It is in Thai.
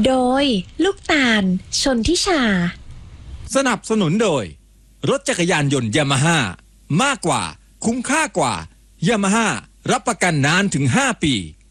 โดยลูกตาลชนทิชาสนับสนุนโดยรถจักรยานยนต์ยามาฮ่ามากกว่าคุ้มค่ากว่ายามาฮ่ารับประกันนานถึง5 ปี